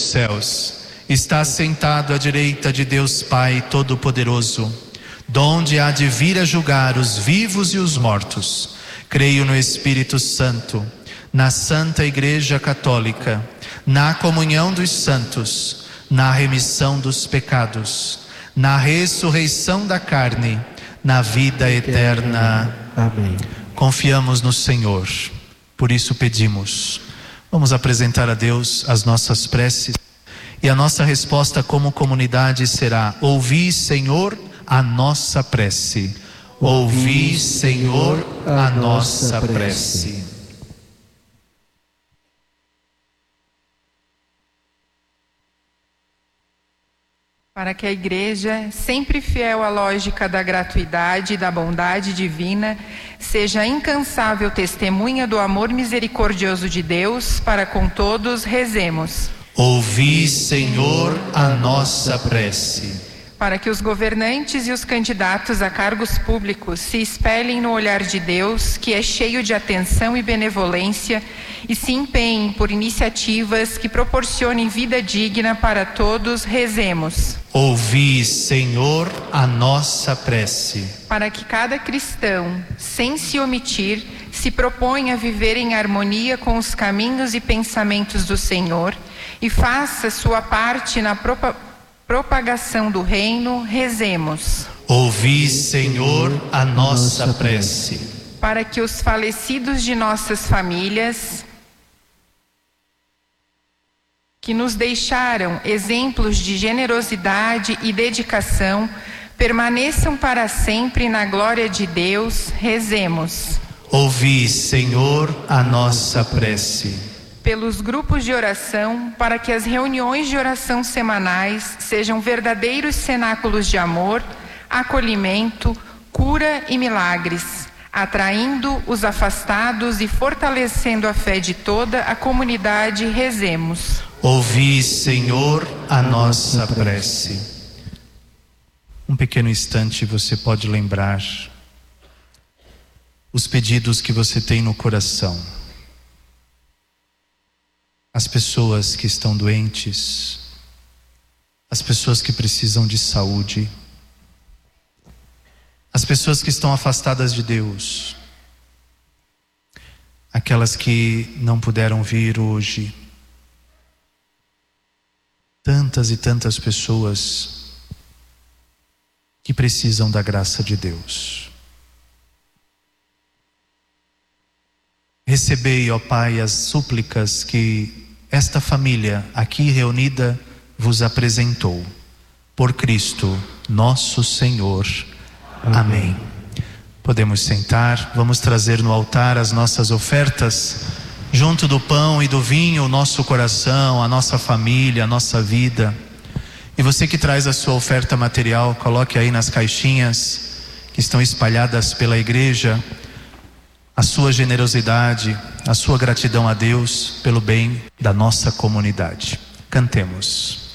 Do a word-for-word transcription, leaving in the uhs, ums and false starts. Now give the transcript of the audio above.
céus, está sentado à direita de Deus Pai Todo-Poderoso, donde há de vir a julgar os vivos e os mortos. Creio no Espírito Santo, na Santa Igreja Católica, na comunhão dos santos, na remissão dos pecados, na ressurreição da carne, na vida eterna. Amém. Confiamos no Senhor, por isso pedimos. Vamos apresentar a Deus as nossas preces e a nossa resposta como comunidade será: ouvi, Senhor, a nossa prece. Ouvi, Senhor, a nossa prece. Para que a Igreja, sempre fiel à lógica da gratuidade e da bondade divina, seja incansável testemunha do amor misericordioso de Deus para com todos, rezemos. Ouvi, Senhor, a nossa prece. Para que os governantes e os candidatos a cargos públicos se espelhem no olhar de Deus, que é cheio de atenção e benevolência, e se empenhem por iniciativas que proporcionem vida digna para todos, rezemos. Ouvi, Senhor, a nossa prece. Para que cada cristão, sem se omitir, se proponha a viver em harmonia com os caminhos e pensamentos do Senhor e faça sua parte na propagação propagação do reino, rezemos. Ouvi, Senhor, a nossa prece. Para que os falecidos de nossas famílias, que nos deixaram exemplos de generosidade e dedicação, permaneçam para sempre na glória de Deus, rezemos. Ouvi, Senhor, a nossa prece. Pelos grupos de oração, para que as reuniões de oração semanais sejam verdadeiros cenáculos de amor, acolhimento, cura e milagres, atraindo os afastados e fortalecendo a fé de toda a comunidade, rezemos. Ouvi, Senhor, a nossa prece. Um pequeno instante você pode lembrar os pedidos que você tem no coração. As pessoas que estão doentes, as pessoas que precisam de saúde, as pessoas que estão afastadas de Deus, aquelas que não puderam vir hoje, tantas e tantas pessoas que precisam da graça de Deus. Recebei, ó Pai, as súplicas que esta família aqui reunida vos apresentou. Por Cristo, nosso Senhor. Amém. Amém. Podemos sentar, vamos trazer no altar as nossas ofertas, junto do pão e do vinho, o nosso coração, a nossa família, a nossa vida. E você que traz a sua oferta material, coloque aí nas caixinhas que estão espalhadas pela igreja a sua generosidade, a sua gratidão a Deus pelo bem da nossa comunidade. Cantemos.